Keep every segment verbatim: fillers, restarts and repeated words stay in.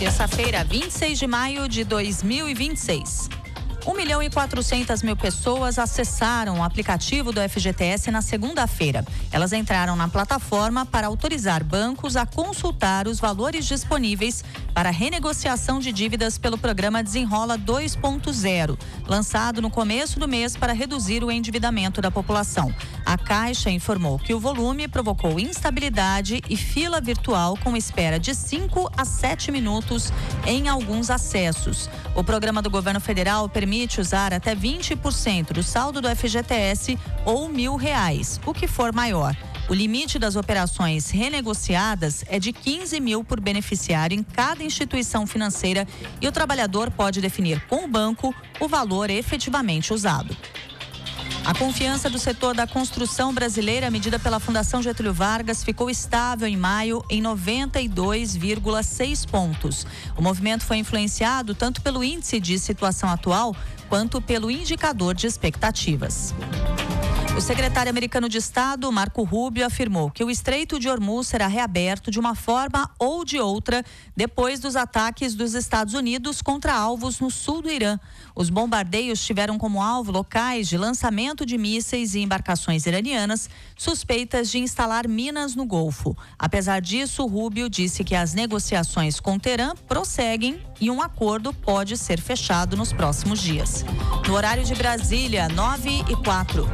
Terça-feira, vinte e seis de maio de dois mil e vinte e seis. Um milhão e quatrocentas mil pessoas acessaram o aplicativo do F G T S na segunda-feira. Elas entraram na plataforma para autorizar bancos a consultar os valores disponíveis para renegociação de dívidas pelo programa Desenrola dois ponto zero, lançado no começo do mês para reduzir o endividamento da população. A Caixa informou que o volume provocou instabilidade e fila virtual com espera de cinco a sete minutos em alguns acessos. O programa do governo federal permite usar até vinte por cento do saldo do F G T S ou mil reais, o que for maior. O limite das operações renegociadas é de quinze mil por beneficiário em cada instituição financeira e o trabalhador pode definir com o banco o valor efetivamente usado. A confiança do setor da construção brasileira, medida pela Fundação Getúlio Vargas, ficou estável em maio em noventa e dois vírgula seis pontos. O movimento foi influenciado tanto pelo índice de situação atual quanto pelo indicador de expectativas. O secretário americano de Estado, Marco Rubio, afirmou que o Estreito de Hormuz será reaberto de uma forma ou de outra depois dos ataques dos Estados Unidos contra alvos no sul do Irã. Os bombardeios tiveram como alvo locais de lançamento de mísseis e embarcações iranianas suspeitas de instalar minas no Golfo. Apesar disso, Rubio disse que as negociações com Teherã prosseguem e um acordo pode ser fechado nos próximos dias. No horário de Brasília, nove e quatro.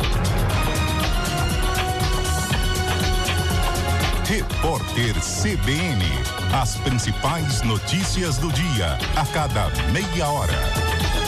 Repórter C B N. As principais notícias do dia, a cada meia hora.